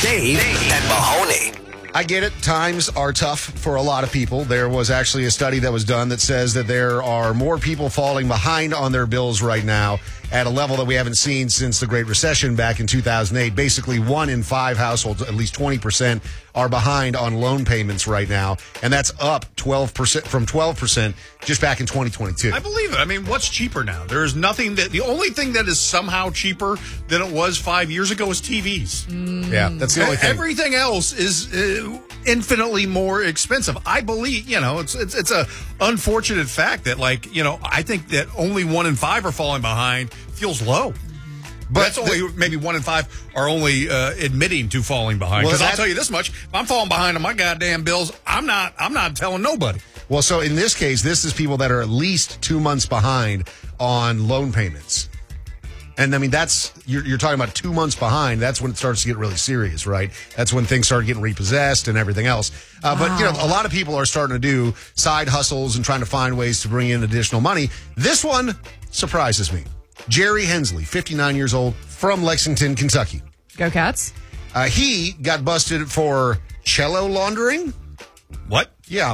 Dave and Mahoney. I get it. Times are tough for a lot of people. There was actually a study that was done that says that there are more people falling behind on their bills right now at a level that we haven't seen since the Great Recession back in 2008. Basically, 1 in 5 households, at least 20%, are behind on loan payments right now. And that's up 12% from 12% just back in 2022. I believe it. I mean, what's cheaper now? There's nothing the only thing that is somehow cheaper than it was 5 years ago is TVs. Yeah, that's the only thing. Everything else is infinitely more expensive. I believe, it's a unfortunate fact that, I think that only 1 in 5 are falling behind feels low. But that's only maybe 1 in 5 are only admitting to falling behind. Because I'll tell you this much: if I'm falling behind on my goddamn bills, I'm not telling nobody. Well, so in this case, this is people that are at least 2 months behind on loan payments. And I mean, you're talking about 2 months behind. That's when it starts to get really serious, right? That's when things start getting repossessed and everything else. Wow. But, a lot of people are starting to do side hustles and trying to find ways to bring in additional money. This one surprises me. Jerry Hensley, 59 years old, from Lexington, Kentucky. Go Cats. He got busted for cello laundering. What? Yeah.